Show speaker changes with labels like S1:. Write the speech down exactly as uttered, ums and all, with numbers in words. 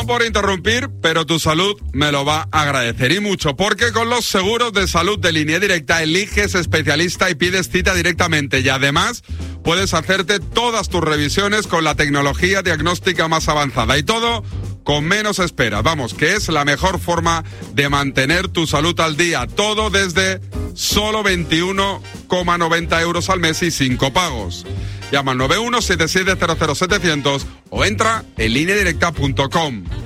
S1: por interrumpir, pero tu salud me lo va a agradecer y mucho, porque con los seguros de salud de Línea Directa eliges especialista y pides cita directamente y además puedes hacerte todas tus revisiones con la tecnología diagnóstica más avanzada y todo con menos espera. Vamos, que es la mejor forma de mantener tu salud al día. Todo desde solo veintiuno coma noventa euros al mes y cinco pagos. Llama al nueve uno siete siete cero cero setecientos o entra en línea directa punto com.